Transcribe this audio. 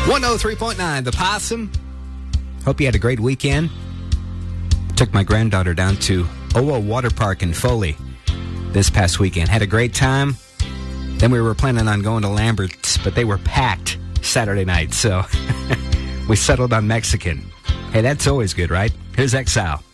103.9 The Possum. Hope you had a great weekend. Took my granddaughter down to Owa Water Park in Foley this past weekend. Had a great time. Then we were planning on going to Lambert's, but they were packed Saturday night, so we settled on Mexican. Hey, that's always good, right? Here's Exile.